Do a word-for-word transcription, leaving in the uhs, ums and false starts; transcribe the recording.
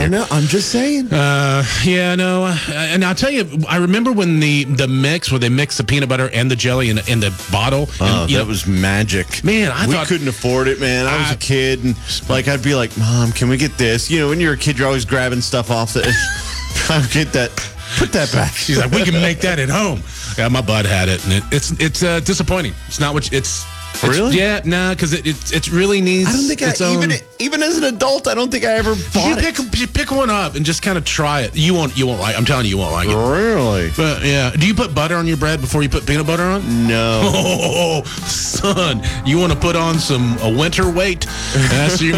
know. I'm just saying. Uh, yeah, no. Uh, and I'll tell you, I remember when the, the mix, where they mix the peanut butter and the jelly in, in the bottle. Oh, and, that know, was magic. Man, I we thought... couldn't afford it, man. I was I, a kid, and like I'd be like, Mom, can we get this? You know, when you're a kid, you're always grabbing stuff off the... I get that. Put that back. She's like, we can make that at home. Yeah, my bud had it, and it, it's it's uh, disappointing. It's not what you, it's... It's, really? Yeah, nah, because it, it it really needs. I don't think its I own, even even as an adult, I don't think I ever bought you it. pick you pick one up and just kind of try it. You won't you won't like. I'm telling you, you won't like it. Really? But yeah, do you put butter on your bread before you put peanut butter on? No. Oh, son, you want to put on some a winter weight? That's your